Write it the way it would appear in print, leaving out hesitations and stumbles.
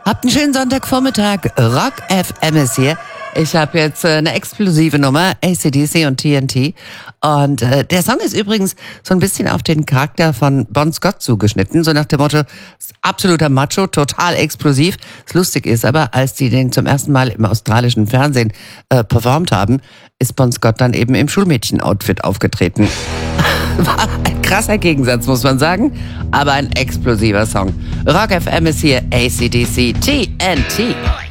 Habt einen schönen Sonntagvormittag. Rock FM ist hier. Ich habe jetzt eine explosive Nummer, AC/DC und TNT. Und der Song ist übrigens so ein bisschen auf den Charakter von Bon Scott zugeschnitten. So nach dem Motto, absoluter Macho, total explosiv. Das Lustige ist aber, als die den zum ersten Mal im australischen Fernsehen performt haben, ist Bon Scott dann eben im Schulmädchen-Outfit aufgetreten. War ein krasser Gegensatz, muss man sagen, aber ein explosiver Song. Rock FM ist hier, AC/DC, TNT.